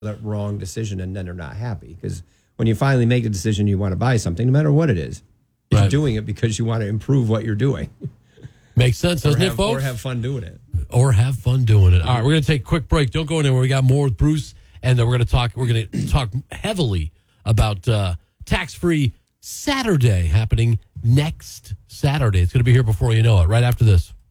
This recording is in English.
the wrong decision and then they're not happy. Because when you finally make a decision you want to buy something, no matter what it is, you're doing it because you want to improve what you're doing. Makes sense, doesn't it, folks? Or have fun doing it. Or have fun doing it. All right, we're going to take a quick break. Don't go anywhere. We got more with Bruce, and we're going to talk heavily about tax-free Saturday happening next Saturday. It's going to be here before you know it, right after this.